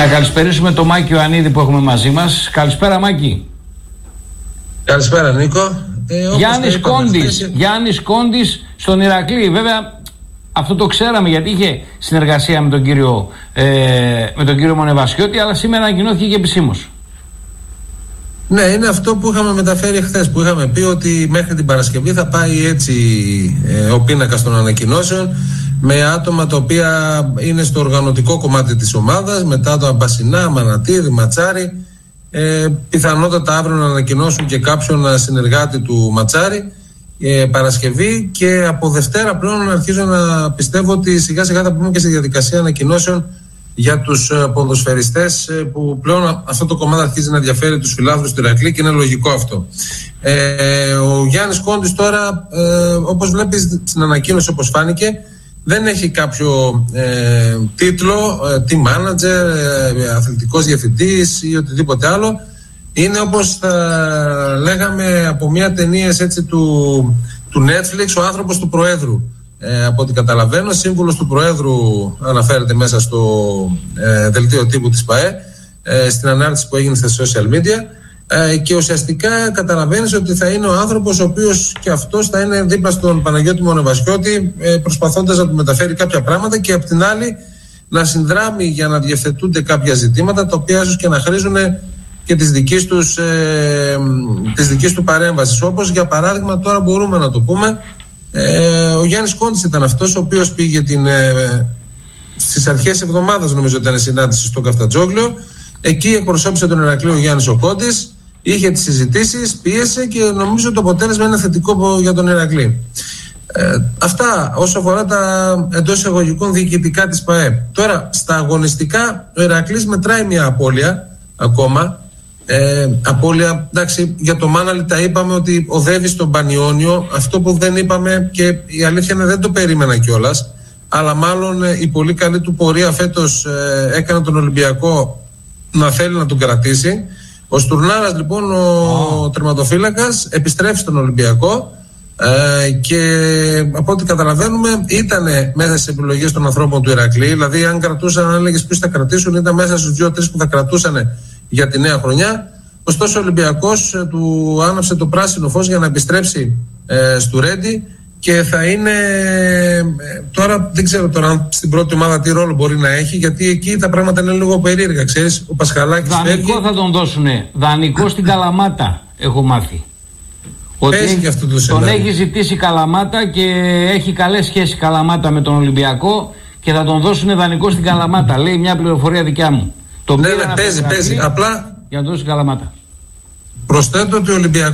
Να καλησπερίσουμε τον Μάκη Ιωαννίδη που έχουμε μαζί μας. Καλησπέρα Μάκη. Καλησπέρα Νίκο. Γιάννης Κόντης στον Ηρακλή. Βέβαια αυτό το ξέραμε γιατί είχε συνεργασία με τον κύριο Μονεβασιώτη, αλλά σήμερα ανακοινώθηκε και επισήμως. Ναι, είναι αυτό που είχαμε μεταφέρει χθες, που είχαμε πει ότι μέχρι την Παρασκευή θα πάει έτσι ο πίνακας των ανακοινώσεων, με άτομα τα οποία είναι στο οργανωτικό κομμάτι της ομάδας, μετά το Αμπασινά, Μανατίδη, Ματσάρη. Πιθανότατα αύριο να ανακοινώσουν και κάποιον συνεργάτη του Ματσάρη Παρασκευή, και από Δευτέρα πλέον αρχίζω να πιστεύω ότι σιγά σιγά θα πούμε και στη διαδικασία ανακοινώσεων για τους ποδοσφαιριστές, που πλέον αυτό το κομμάτι αρχίζει να ενδιαφέρει τους φιλάθλους του Ηρακλή και είναι λογικό αυτό. Ο Γιάννης Κόντης τώρα, όπως βλέπεις στην ανακοίνωση, όπως φάνηκε, δεν έχει κάποιο τίτλο, team manager, αθλητικός διευθυντής ή οτιδήποτε άλλο. Είναι, όπως θα λέγαμε από μια ταινία έτσι του Netflix, ο άνθρωπος του Προέδρου. Από ό,τι καταλαβαίνω, σύμβουλος του Προέδρου αναφέρεται μέσα στο δελτίο τύπου της ΠΑΕ, στην ανάρτηση που έγινε στα social media, και ουσιαστικά καταλαβαίνεις ότι θα είναι ο άνθρωπος ο οποίος και αυτός θα είναι δίπλα στον Παναγιώτη Μονεβασιώτη, προσπαθώντας να του μεταφέρει κάποια πράγματα και απ' την άλλη να συνδράμει για να διευθετούνται κάποια ζητήματα τα οποία ίσως και να χρήζουν και της δικής του παρέμβασης, όπως για παράδειγμα τώρα μπορούμε να το πούμε, ο Γιάννης Κόντης ήταν αυτός ο οποίος πήγε στις αρχές εβδομάδας, νομίζω ήταν συνάντηση στο Καφτατζόγλιο. Εκεί εκπροσώπησε τον Ηρακλή ο Γιάννης ο Κόντης, είχε τις συζητήσεις, πίεσε και νομίζω το αποτέλεσμα είναι θετικό για τον Ηρακλή. Αυτά όσο αφορά τα εντός εισαγωγικών διοικητικά της ΠΑΕ. Τώρα στα αγωνιστικά ο Ηρακλής μετράει μια απώλεια ακόμα. Απώλεια, εντάξει, για το Μάναλη τα είπαμε ότι οδεύει στον Πανιόνιο. Αυτό που δεν είπαμε, και η αλήθεια είναι δεν το περίμενα κιόλας, αλλά μάλλον η πολύ καλή του πορεία φέτος έκανε τον Ολυμπιακό να θέλει να τον κρατήσει. Ο Στουρνάρας λοιπόν, ο τερματοφύλακας, επιστρέφει στον Ολυμπιακό, και από ό,τι καταλαβαίνουμε ήταν μέσα στις επιλογές των ανθρώπων του Ηρακλή. Δηλαδή αν έλεγες ποιους θα κρατήσουν, ήταν μέσα στους 2-3 που θα κρατούσαν για τη νέα χρονιά. Ωστόσο ο Ολυμπιακός του άναψε το πράσινο φως για να επιστρέψει στο Ρέντι, και θα είναι τώρα, δεν ξέρω τώρα στην πρώτη ομάδα τι ρόλο μπορεί να έχει, γιατί εκεί τα πράγματα είναι λίγο περίεργα, ξέρεις. Ο Πασχαλάκης δανεικό θα τον δώσουνε, δανεικό στην Καλαμάτα έχω μάθει. Ότι και αυτό το τον έχει ζητήσει Καλαμάτα και έχει καλές σχέσεις Καλαμάτα με τον Ολυμπιακό και θα τον δώσουνε δανεικό στην Καλαμάτα. Λέει μια πληροφορία δικιά μου. Ναι, παίζει. Απλά για να τον δώσει Καλαμάτα. Προσθέτω ότι ο Ολυμπιακός